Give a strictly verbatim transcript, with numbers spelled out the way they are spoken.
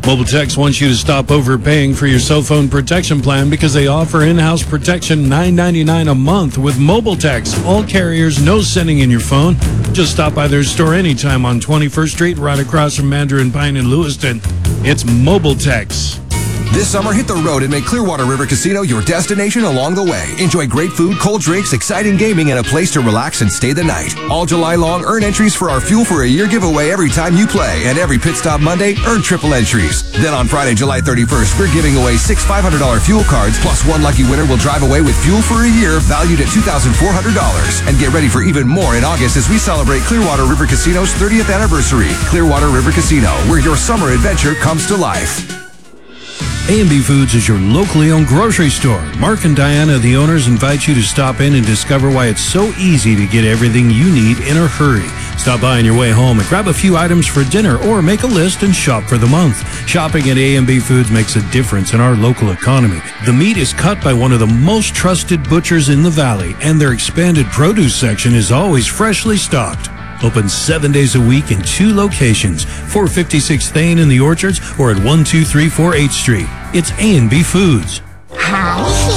Mobiltex wants you to stop overpaying for your cell phone protection plan because they offer in-house protection nine ninety-nine a month with Mobiltex. All carriers, no sending in your phone. Just stop by their store anytime on twenty-first Street, right across from Mandarin Pine in Lewiston. It's Mobiltex. This summer, hit the road and make Clearwater River Casino your destination along the way. Enjoy great food, cold drinks, exciting gaming, and a place to relax and stay the night. All July long, earn entries for our Fuel for a Year giveaway every time you play. And every Pit Stop Monday, earn triple entries. Then on Friday, July thirty-first, we're giving away six five hundred dollars fuel cards, plus one lucky winner will drive away with Fuel for a Year valued at two thousand four hundred dollars. And get ready for even more in August as we celebrate Clearwater River Casino's thirtieth anniversary. Clearwater River Casino, where your summer adventure comes to life. A and B Foods is your locally owned grocery store. Mark and Diana, the owners, invite you to stop in and discover why it's so easy to get everything you need in a hurry. Stop by on your way home and grab a few items for dinner or make a list and shop for the month. Shopping at A and B Foods makes a difference in our local economy. The meat is cut by one of the most trusted butchers in the valley, and their expanded produce section is always freshly stocked. Open seven days a week in two locations, four fifty-six Thane in the Orchards or at one two three four eighth Street. It's A and B Foods. Hi.